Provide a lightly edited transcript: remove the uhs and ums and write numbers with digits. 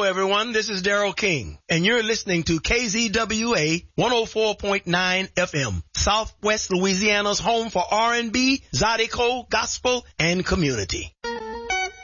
everyone. This is Daryl King, and you're listening to KZWA 104.9 FM, Southwest Louisiana's home for R&B, Zydeco, gospel, and community.